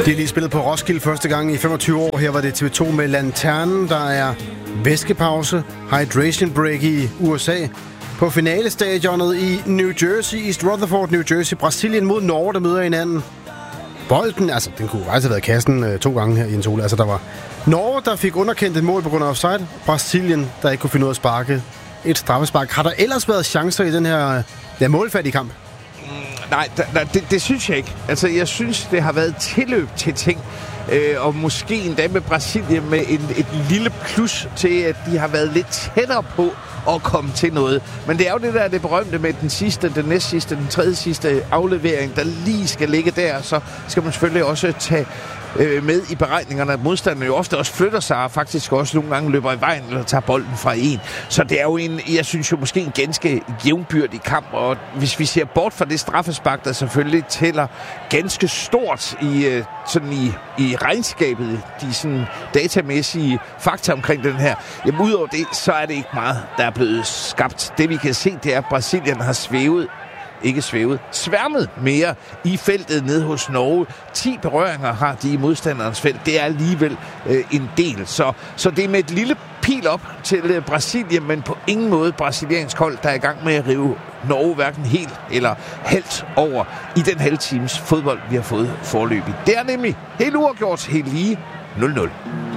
De har lige spillet på Roskilde første gang i 25 år. Her var det TV2 med Lanternen. Der er væskepause, hydration break i USA. På finalestadionet i New Jersey, East Rutherford, New Jersey. Brasilien mod Norge, der møder hinanden. Bolden, altså den kunne faktisk have været kassen 2 gange her i en sol. Altså der var Norge, der fik underkendt et mål på grund af offside. Brasilien, der ikke kunne finde ud af at sparke et straffespark. Har der ellers været chancer i den her målfattige kamp? Nej, det synes jeg ikke. Altså, jeg synes, det har været tilløb til ting. Og måske endda med Brasilien med et lille plus til, at de har været lidt tættere på at komme til noget. Men det er jo det berømte med den sidste, den næstsidste, den tredje sidste aflevering, der lige skal ligge der. Så skal man selvfølgelig også tage med i beregningerne, at modstanderne jo ofte også flytter sig, og faktisk også nogle gange løber i vejen, eller tager bolden fra en. Så det er jo jeg synes jo måske en ganske jævnbyrdig kamp, og hvis vi ser bort fra det straffespark, der selvfølgelig tæller ganske stort i regnskabet, de sådan datamæssige fakta omkring den her, jamen udover det, så er det ikke meget, der er blevet skabt. Det vi kan se, det er, at Brasilien har sværmet mere i feltet nede hos Norge. 10 berøringer har de i modstanderens felt. Det er alligevel en del. Så det er med et lille pil op til Brasilien, men på ingen måde brasiliansk hold, der er i gang med at rive Norge hverken helt eller halvt over i den halve times fodbold, vi har fået forløbig. Det er nemlig helt uafgjort, helt lige 0-0.